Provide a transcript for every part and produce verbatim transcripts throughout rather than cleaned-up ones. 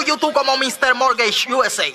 YouTube como mister Mortgage U S A.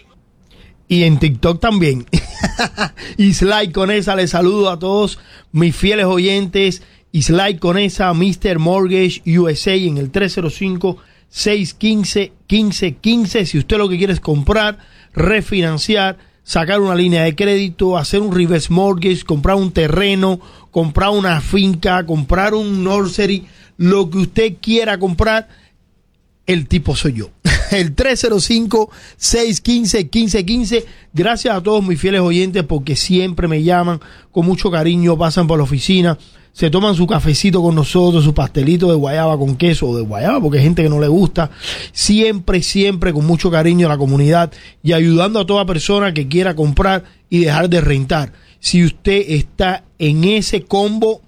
Y en TikTok también. Islay Conesa, les saludo a todos mis fieles oyentes. Islay Conesa, mister Mortgage U S A en el tres cero cinco, seis uno cinco, uno cinco uno cinco. Si usted lo que quiere es comprar, refinanciar, sacar una línea de crédito, hacer un reverse mortgage, comprar un terreno, comprar una finca, comprar un nursery, lo que usted quiera comprar, el tipo soy yo. El tres cero cinco, seis uno cinco, uno cinco uno cinco. Gracias a todos mis fieles oyentes porque siempre me llaman con mucho cariño, pasan por la oficina, se toman su cafecito con nosotros, su pastelito de guayaba con queso o de guayaba, porque hay gente que no le gusta. Siempre, siempre con mucho cariño a la comunidad y ayudando a toda persona que quiera comprar y dejar de rentar. Si usted está en ese combo,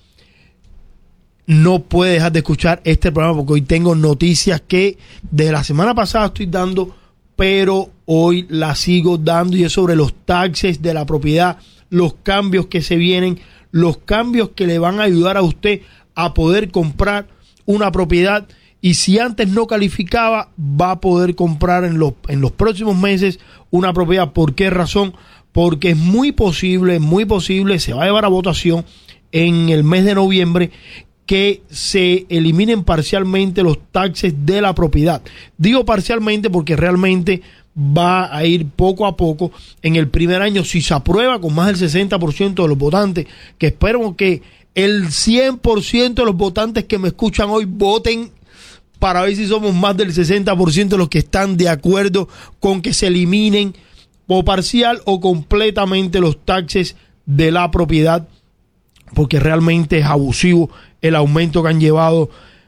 no puede dejar de escuchar este programa porque hoy tengo noticias que desde la semana pasada estoy dando, pero hoy las sigo dando, y es sobre los taxes de la propiedad, los cambios que se vienen, los cambios que le van a ayudar a usted a poder comprar una propiedad. Y si antes no calificaba, va a poder comprar en los, en los próximos meses una propiedad. ¿Por qué razón? Porque es muy posible, muy posible, se va a llevar a votación en el mes de noviembre, que se eliminen parcialmente los taxes de la propiedad. Digo parcialmente porque realmente va a ir poco a poco. En el primer año, si se aprueba con más del sesenta por ciento de los votantes, que espero que el cien por ciento de los votantes que me escuchan hoy voten para ver si somos más del sesenta por ciento de los que están de acuerdo con que se eliminen o parcial o completamente los taxes de la propiedad, porque realmente es abusivo el aumento que han llevado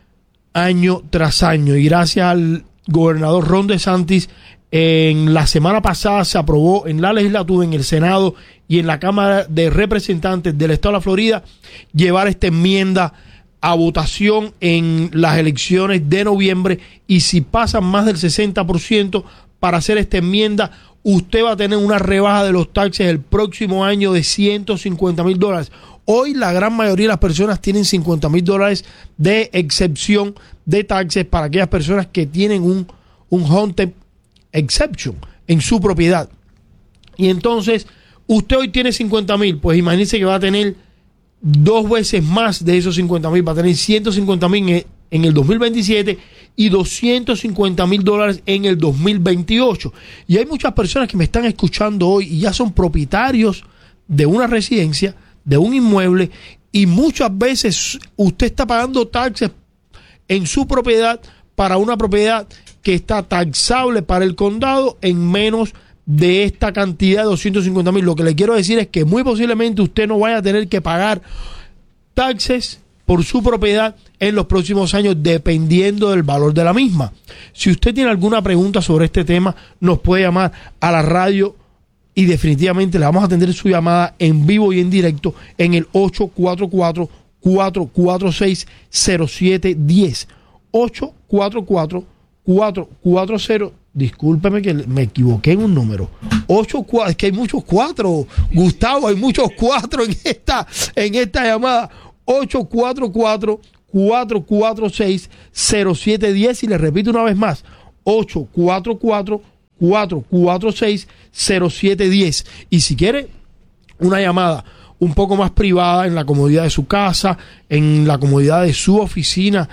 año tras año. Y gracias al gobernador Ron DeSantis, en la semana pasada se aprobó en la legislatura, en el Senado y en la Cámara de Representantes del Estado de la Florida llevar esta enmienda a votación en las elecciones de noviembre. Y si pasan más del sesenta por ciento para hacer esta enmienda, usted va a tener una rebaja de los taxes el próximo año de ciento cincuenta mil dólares. Hoy la gran mayoría de las personas tienen cincuenta mil dólares de excepción de taxes para aquellas personas que tienen un, un Homestead Exception en su propiedad. Y entonces, usted hoy tiene cincuenta mil, pues imagínese que va a tener dos veces más de esos cincuenta mil, va a tener ciento cincuenta mil en, en el dos mil veintisiete y doscientos cincuenta mil dólares en el dos mil veintiocho. Y hay muchas personas que me están escuchando hoy y ya son propietarios de una residencia, de un inmueble, y muchas veces usted está pagando taxes en su propiedad para una propiedad que está taxable para el condado en menos de esta cantidad de doscientos cincuenta mil. Lo que le quiero decir es que muy posiblemente usted no vaya a tener que pagar taxes por su propiedad en los próximos años, dependiendo del valor de la misma. Si usted tiene alguna pregunta sobre este tema, nos puede llamar a la radio y definitivamente le vamos a atender su llamada en vivo y en directo en el ocho cuatro cuatro, cuatro cuatro seis, cero siete uno cero. ocho cuatro cuatro, cuatro cuatro cero. Discúlpeme que me equivoqué en un número. ocho, es que hay muchos cuatro. Gustavo, hay muchos cuatro en esta, en esta llamada. ocho cuatro cuatro, cuatro cuatro seis, cero siete uno cero. Y le repito una vez más. ocho cuatro cuatro, cuatro cuatro seis, cero siete uno cero. Y si quiere una llamada un poco más privada, en la comodidad de su casa, en la comodidad de su oficina,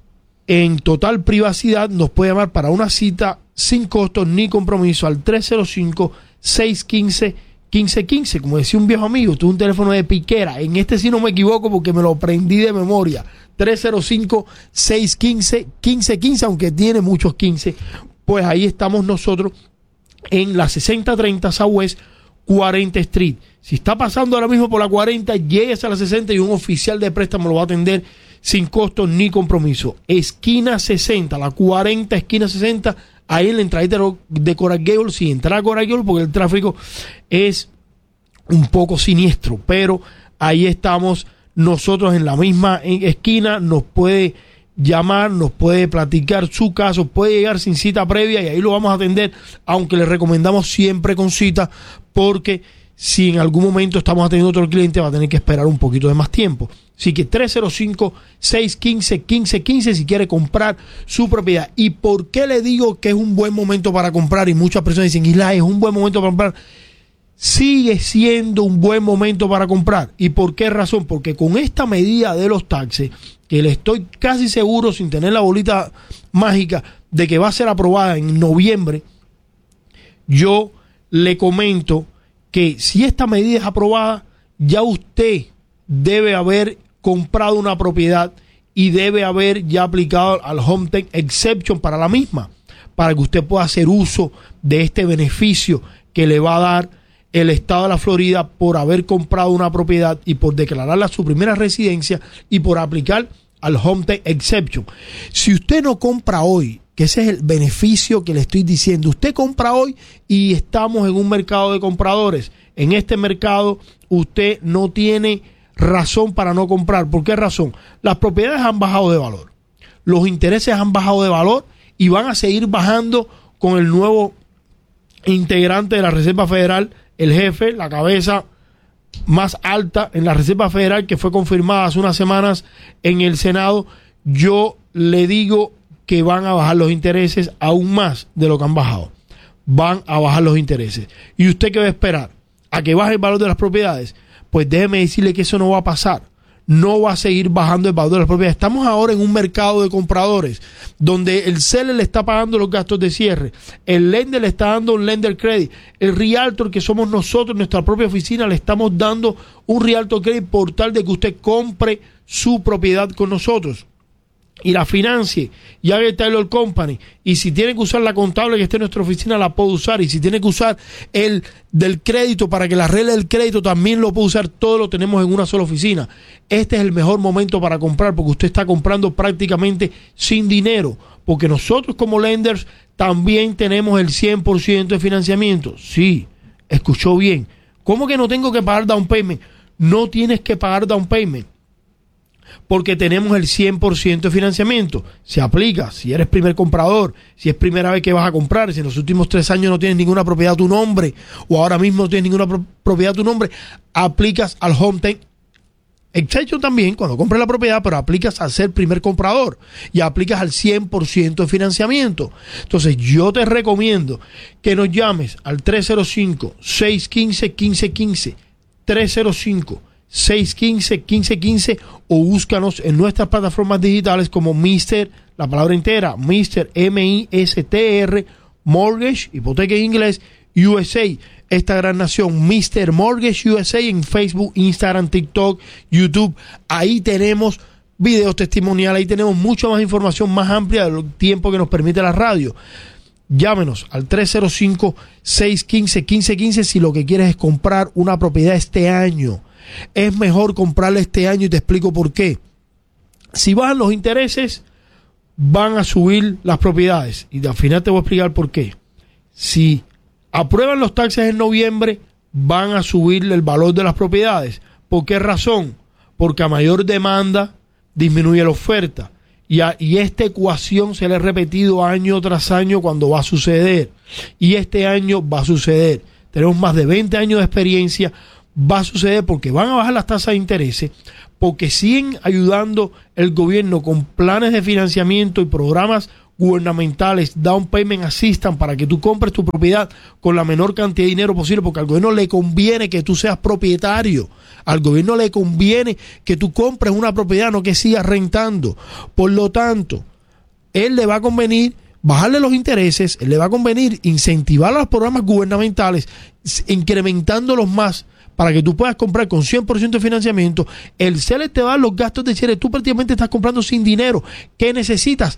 en total privacidad, nos puede llamar para una cita sin costo ni compromiso al tres cero cinco, seis uno cinco, uno cinco uno cinco. Como decía un viejo amigo, tuve un teléfono de piquera. En este sí no me equivoco porque me lo aprendí de memoria. tres cero cinco, seis uno cinco, uno cinco uno cinco, aunque tiene muchos quince. Pues ahí estamos nosotros en la sesenta treinta Southwest cuarenta Street. Si está pasando ahora mismo por la cuarenta, llegues a la sesenta y un oficial de préstamo lo va a atender sin costo ni compromiso. Esquina sesenta, la cuarenta, esquina sesenta, ahí en la entrada de Coral Gables. Si entra a Coral Gables, porque el tráfico es un poco siniestro, pero ahí estamos nosotros en la misma esquina. Nos puede llamar, nos puede platicar su caso, puede llegar sin cita previa y ahí lo vamos a atender, aunque le recomendamos siempre con cita, porque Si en algún momento estamos atendiendo a otro cliente, va a tener que esperar un poquito de más tiempo. Así que tres cero cinco, seis uno cinco, uno cinco uno cinco si quiere comprar su propiedad. ¿Y por qué le digo que es un buen momento para comprar? Y muchas personas dicen, Isla, es un buen momento para comprar. Sigue siendo un buen momento para comprar. ¿Y por qué razón? Porque con esta medida de los taxes, que le estoy casi seguro, sin tener la bolita mágica, de que va a ser aprobada en noviembre, yo le comento que si esta medida es aprobada, ya usted debe haber comprado una propiedad y debe haber ya aplicado al Home Tax Exception para la misma, para que usted pueda hacer uso de este beneficio que le va a dar el estado de la Florida por haber comprado una propiedad y por declararla su primera residencia y por aplicar al Home Tax Exception. Si usted no compra hoy, que ese es el beneficio que le estoy diciendo, usted compra hoy y estamos en un mercado de compradores. En este mercado usted no tiene razón para no comprar. ¿Por qué razón? Las propiedades han bajado de valor, los intereses han bajado de valor y van a seguir bajando con el nuevo integrante de la Reserva Federal, el jefe, la cabeza más alta en la Reserva Federal, que fue confirmada hace unas semanas en el Senado. Yo le digo que van a bajar los intereses aún más de lo que han bajado. Van a bajar los intereses. ¿Y usted qué va a esperar? ¿A que baje el valor de las propiedades? Pues déjeme decirle que eso no va a pasar. No va a seguir bajando el valor de las propiedades. Estamos ahora en un mercado de compradores donde el seller le está pagando los gastos de cierre, el lender le está dando un lender credit, el realtor, que somos nosotros, nuestra propia oficina, le estamos dando un realtor credit por tal de que usted compre su propiedad con nosotros y la financie y haga el Taylor Company. Y si tiene que usar la contable que esté en nuestra oficina, la puede usar. Y si tiene que usar el del crédito para que la arregle el crédito, también lo puede usar. Todo lo tenemos en una sola oficina. Este es el mejor momento para comprar, porque usted está comprando prácticamente sin dinero, porque nosotros como lenders también tenemos el cien por ciento de financiamiento. Sí, escuchó bien. ¿Cómo que no tengo que pagar down payment? No tienes que pagar down payment, porque tenemos el cien por ciento de financiamiento. Se aplica si eres primer comprador, si es primera vez que vas a comprar, si en los últimos tres años no tienes ninguna propiedad a tu nombre o ahora mismo no tienes ninguna pro- propiedad a tu nombre, aplicas al Home Tax Exception también cuando compres la propiedad, pero aplicas al ser primer comprador y aplicas al cien por ciento de financiamiento. Entonces yo te recomiendo que nos llames al tres cero cinco, seis uno cinco, uno cinco uno cinco, tres cero cinco, seis uno cinco, uno cinco uno cinco o búscanos en nuestras plataformas digitales como mister, la palabra entera, mister M I S T R, Mortgage, hipoteca en inglés, U S A, esta gran nación, mister Mortgage U S A en Facebook, Instagram, TikTok, YouTube. Ahí tenemos videos testimoniales, ahí tenemos mucha más información más amplia del tiempo que nos permite la radio. Llámenos al tres cero cinco, seis uno cinco, uno cinco uno cinco si lo que quieres es comprar una propiedad este año. Es mejor comprarla este año y te explico por qué. Si bajan los intereses, van a subir las propiedades. Y al final te voy a explicar por qué. Si aprueban los taxes en noviembre, van a subir el valor de las propiedades. ¿Por qué razón? Porque a mayor demanda disminuye la oferta. Y, a, y esta ecuación se le ha repetido año tras año cuando va a suceder. Y este año va a suceder. Tenemos más de veinte años de experiencia. Va a suceder porque van a bajar las tasas de interés, porque siguen ayudando el gobierno con planes de financiamiento y programas gubernamentales, down payment assistance, para que tú compres tu propiedad con la menor cantidad de dinero posible, porque al gobierno le conviene que tú seas propietario, al gobierno le conviene que tú compres una propiedad, no que sigas rentando. Por lo tanto, él le va a convenir bajarle los intereses, él le va a convenir incentivar los programas gubernamentales, incrementándolos más, para que tú puedas comprar con cien por ciento de financiamiento. El seller te va a dar los gastos de cierre. Tú prácticamente estás comprando sin dinero. ¿Qué necesitas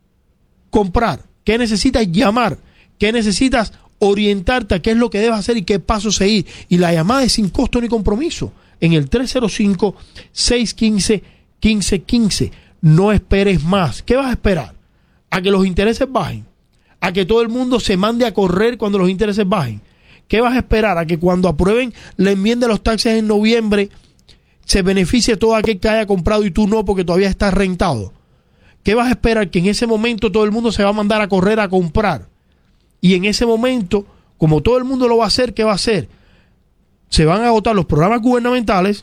comprar? ¿Qué necesitas llamar? ¿Qué necesitas orientarte a qué es lo que debes hacer y qué paso seguir? Y la llamada es sin costo ni compromiso. En el tres cero cinco, seis uno cinco, uno cinco uno cinco. No esperes más. ¿Qué vas a esperar? ¿A que los intereses bajen? ¿A que todo el mundo se mande a correr cuando los intereses bajen? ¿Qué vas a esperar? ¿A que cuando aprueben la enmienda de los taxes en noviembre se beneficie todo aquel que haya comprado y tú no, porque todavía estás rentado? ¿Qué vas a esperar? Que en ese momento todo el mundo se va a mandar a correr a comprar. Y en ese momento, como todo el mundo lo va a hacer, ¿qué va a hacer? se van a agotar los programas gubernamentales,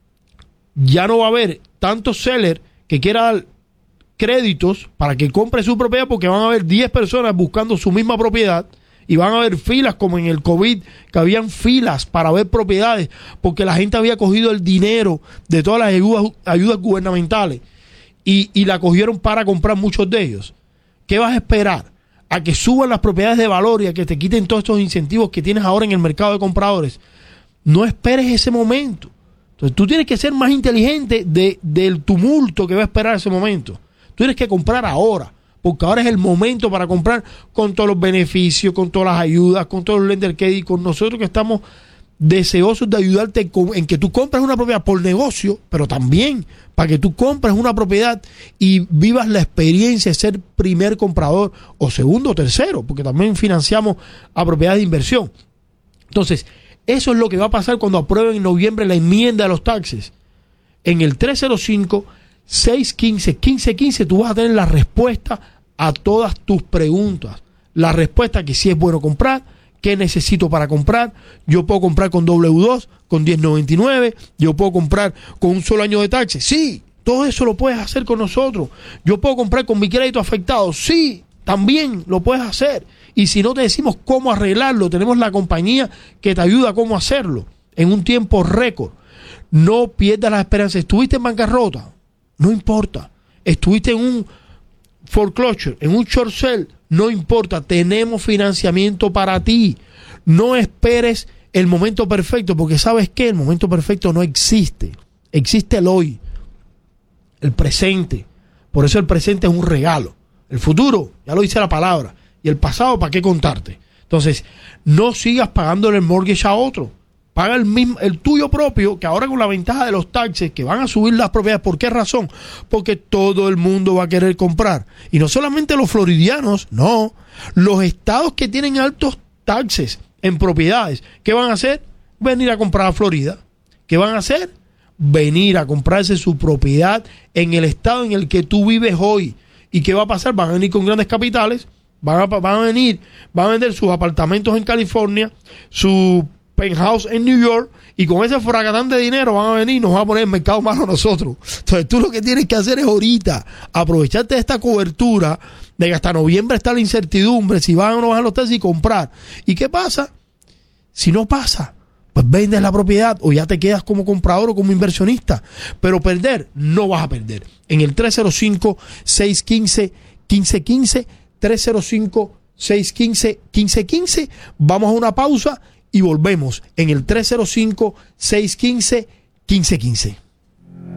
ya no va a haber tantos sellers que quieran dar créditos para que compre su propiedad, porque van a haber diez personas buscando su misma propiedad y van a haber filas como en el COVID, que habían filas para ver propiedades, porque la gente había cogido el dinero de todas las ayudas, ayudas gubernamentales y, y la cogieron para comprar muchos de ellos. ¿Qué vas a esperar? ¿A que suban las propiedades de valor y a que te quiten todos estos incentivos que tienes ahora en el mercado de compradores? No esperes ese momento. Entonces tú tienes que ser más inteligente de, del tumulto que va a esperar ese momento. Tú tienes que comprar ahora, porque ahora es el momento para comprar con todos los beneficios, con todas las ayudas, con todos los lender credit, con nosotros que estamos deseosos de ayudarte en que tú compres una propiedad por negocio, pero también para que tú compres una propiedad y vivas la experiencia de ser primer comprador o segundo o tercero, porque también financiamos a propiedades de inversión. Entonces, eso es lo que va a pasar cuando aprueben en noviembre la enmienda de los taxes. En el tres cero cinco, seis uno cinco, uno cinco uno cinco tú vas a tener la respuesta a todas tus preguntas. La respuesta que si es bueno comprar, qué necesito para comprar. Yo puedo comprar con W dos, con diez noventa y nueve, yo puedo comprar con un solo año de taxes. Sí, todo eso lo puedes hacer con nosotros. Yo puedo comprar con mi crédito afectado. Sí, también lo puedes hacer. Y si no te decimos cómo arreglarlo, tenemos la compañía que te ayuda a cómo hacerlo en un tiempo récord. No pierdas la esperanza. ¿Estuviste en bancarrota? No importa. ¿Estuviste en un foreclosure, en un short sale? No importa. Tenemos financiamiento para ti. No esperes el momento perfecto, porque ¿sabes qué? El momento perfecto no existe. Existe el hoy, el presente. Por eso el presente es un regalo. El futuro, ya lo dice la palabra. Y el pasado, ¿para qué contarte? Entonces, no sigas pagándole el mortgage a otro. Paga el mismo, el tuyo propio, que ahora con la ventaja de los taxes, que van a subir las propiedades. ¿Por qué razón? Porque todo el mundo va a querer comprar. Y no solamente los floridianos, no. Los estados que tienen altos taxes en propiedades, ¿qué van a hacer? Venir a comprar a Florida. ¿Qué van a hacer? Venir a comprarse su propiedad en el estado en el que tú vives hoy. ¿Y qué va a pasar? Van a venir con grandes capitales. Van a, van a venir, van a vender sus apartamentos en California, su penthouse en New York, y con ese fracatán de dinero van a venir y nos van a poner el mercado malo a nosotros. Entonces tú lo que tienes que hacer es ahorita aprovecharte de esta cobertura de que hasta noviembre está la incertidumbre si van o no van los taxis y comprar. ¿Y qué pasa? Si no pasa, pues vendes la propiedad o ya te quedas como comprador o como inversionista. Pero perder, no vas a perder. En el tres cero cinco, seis uno cinco, uno cinco uno cinco, tres cero cinco, seis uno cinco, uno cinco uno cinco, vamos a una pausa y volvemos en el tres cero cinco, seis uno cinco, uno cinco uno cinco.